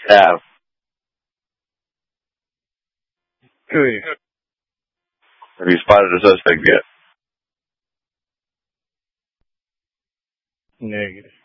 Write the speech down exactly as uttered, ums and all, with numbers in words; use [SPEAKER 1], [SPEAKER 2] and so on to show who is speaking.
[SPEAKER 1] Have.
[SPEAKER 2] Who are you?
[SPEAKER 1] Have you spotted a suspect yet?
[SPEAKER 2] Negative.